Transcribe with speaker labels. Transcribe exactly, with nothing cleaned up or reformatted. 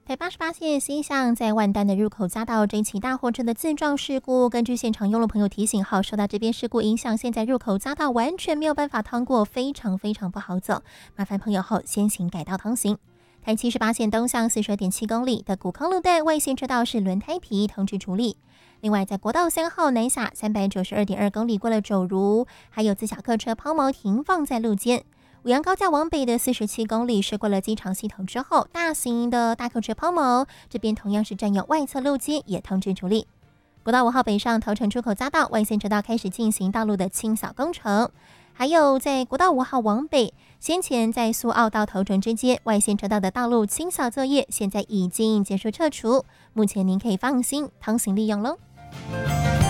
Speaker 1: 台八十八线西向在万丹的入口匝道这起大货车的自撞事故，根据现场用路朋友提醒后，受到这边事故影响，现在入口匝道完全没有办法通过，非常非常不好走，麻烦朋友后先行改道通行。台七十八线东向四十二点七公里的古坑路段外线车道是轮胎皮通知处理。另外，在国道三号南下三百九十二点二公里过了肘如，还有自小客车抛锚停放在路肩。五羊高架往北的四十七公里是过了机场系统之后，大型的大客车抛锚，这边同样是占用外侧路肩，也通知处理。国道五号北上头城出口匝道外线车道开始进行道路的清扫工程，还有在国道五号往北，先前在苏澳到头城之间外线车道的道路清扫作业，现在已经结束撤除，目前您可以放心通行利用喽。